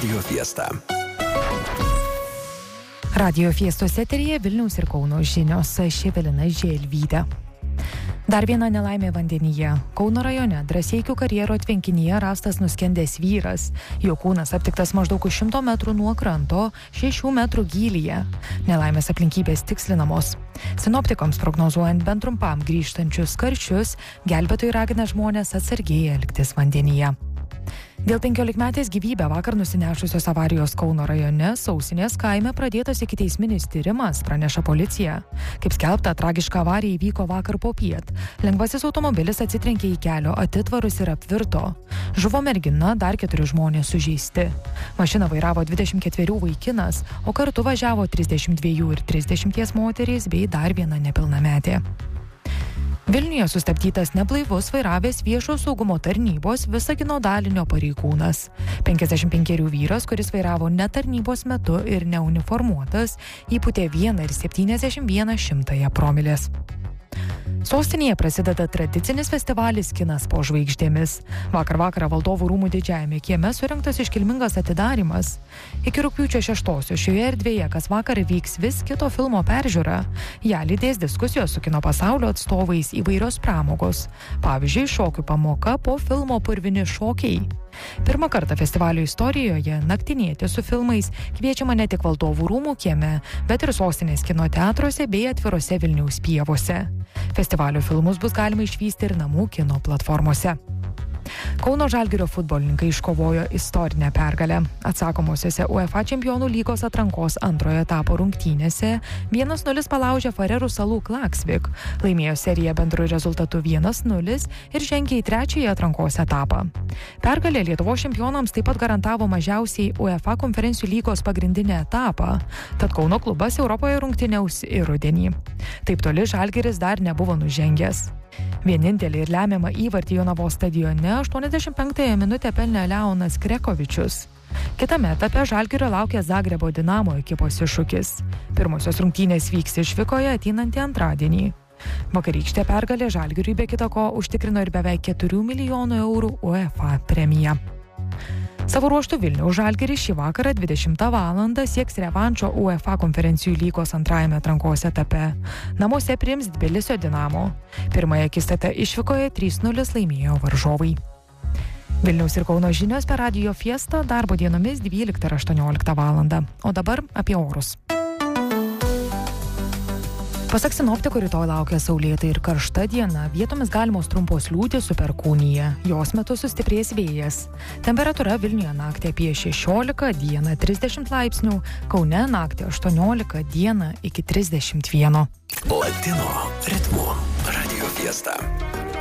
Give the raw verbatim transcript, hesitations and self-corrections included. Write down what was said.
Radio Fiesta. Radio Fiestos eteryje Vilniaus ir Kauno žinios. Aš Evelina Želvytė. Dar viena nelaimė vandenyje. Kauno rajone Drąseikių karjero tvenkinyje rastas nuskendęs vyras. Jo kūnas aptiktas maždaug už šimto metrų nuo kranto, šešių metrų gylyje. Nelaimės aplinkybės tikslinamos. Sinoptikams prognozuojant bent trumpam grįžtančius karščius, gelbėtojai ragina žmonės atsargiai elgtis vandenyje. Dėl penkiolikmetės gyvybę vakar nusinešusios avarijos Kauno rajone Sausinės kaime pradėtas ikiteisminis tyrimas, praneša policija. Kaip skelbta, tragiška avarija įvyko vakar popiet. Lengvasis automobilis atsitrenkė į kelio atitvarus ir apvirto. Žuvo mergina, dar keturi žmonės sužeisti. Mašiną vairavo dvidešimt ketverių vaikinas, o kartu važiavo trisdešimt dviejų ir trisdešimties moterys bei dar viena nepilnametė. Vilniuje sustabdytas neblaivus vairavęs viešo saugumo tarnybos Visagino dalinio pareigūnas. penkiasdešimt penkerių vyras, kuris vairavo ne tarnybos metu ir neuniformuotas, įpūtė vieną ir septyniasdešimt vieną šimtąją promilės. Sostinėje prasideda tradicinis festivalis Kinas po žvaigždėmis. Vakar vakarą Valdovų rūmų didžiajame kieme surengtas iškilmingas atidarymas. Iki rugpjūčio šeštosios šioje erdvėje kas vakar vyks vis kito filmo peržiūra. Ja lydės diskusijos su kino pasaulio atstovais, įvairios pramogos. Pavyzdžiui, šokių pamoka po filmo Purvini šokiai. Pirmą kartą festivalio istorijoje naktinėti su filmais kviečiama ne tik Valdovų rūmų kieme, bet ir sostinės kino teatruose bei atvirose Vilniaus pievose. Festivalio filmus bus galima išvysti ir namų kino platformose. Kauno Žalgirio futbolininkai iškovojo istorinę pergalę. Atsakomosiose UEFA čempionų lygos atrankos antrojo etapo rungtynėse vienas nulis palaužė Farerų salų Klaksvik, laimėjo seriją bendru rezultatu vienas nulis ir žengė į trečiąjį atrankos etapą. Pergalė Lietuvos čempionams taip pat garantavo mažiausiai UEFA konferencijų lygos pagrindinį etapą, tad Kauno klubas Europoje rungtyniaus ir rudenį. Taip toli Žalgiris dar nebuvo nužengęs. Vienintelį ir lemiamą įvartį Jonavos stadione aštuoniasdešimt penktąją minutę pelnė Leonas Krekovičius. Kitame etape Žalgirio laukia Zagrebo Dinamo ekipos iššūkis. Pirmosios rungtynės vyks išvykoje ateinantį antradienį. Vakarykštė pergalė Žalgiriui be kita ko užtikrino ir beveik keturių milijonų eurų UEFA premiją. Savo ruožtu Vilniaus Žalgiris šį vakarą dvidešimtą valandą sieks revanšo UEFA konferencijų lygos antrajame atrankos etape. Namuose priims Tbilisio Dinamo. Pirmąją akistatą išvykoje trys nulis laimėjo varžovai. Vilniaus ir Kauno žinios per Radio Fiesta darbo dienomis dvyliktą ir aštuonioliktą valandą. O dabar apie orus. Pasak sinoptikų, rytoj laukia saulėta ir karšta diena, vietomis galimos trumpos liūtys su perkūnija, jos metu sustiprės vėjas. Temperatūra Vilniuje naktį apie šešiolika, dieną trisdešimt laipsnių, Kaune naktį aštuoniolika, dieną iki trisdešimt vieno. Latino ritmu Radio Fiesta.